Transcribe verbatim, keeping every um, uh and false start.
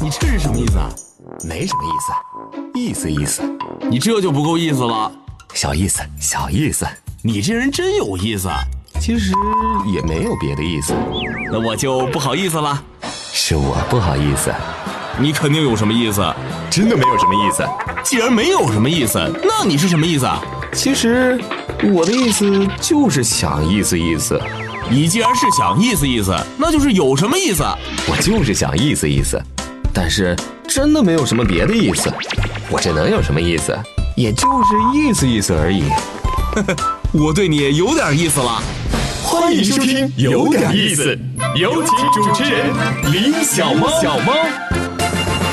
你这是什么意思啊？ 没什么意思，意思意思。 你这就不够意思了。 小意思，小意思。 你这人真有意思。 其实也没有别的意思。 那我就不好意思了。 是我不好意思。 你肯定有什么意思。 真的没有什么意思。 既然没有什么意思，那你是什么意思啊？ 其实我的意思就是想意思意思。 你既然是想意思意思，那就是有什么意思？ 我就是想意思意思，但是真的没有什么别的意思。我这能有什么意思？也就是意思意思而已。 呵呵，我对你有点意思了。 欢迎收听有点意思，有请主持人李小猫。小猫。